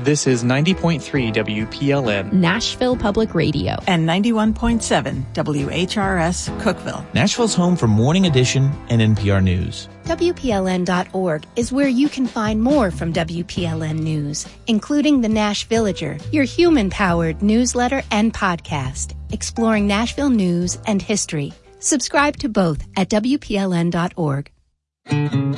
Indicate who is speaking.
Speaker 1: This is 90.3 WPLN,
Speaker 2: Nashville Public Radio,
Speaker 3: and 91.7 WHRS Cookeville.
Speaker 4: Nashville's home for Morning Edition and NPR News.
Speaker 2: WPLN.org is where you can find more from WPLN News, including the Nash Villager, your human-powered newsletter and podcast, exploring Nashville news and history. Subscribe to both at WPLN.org.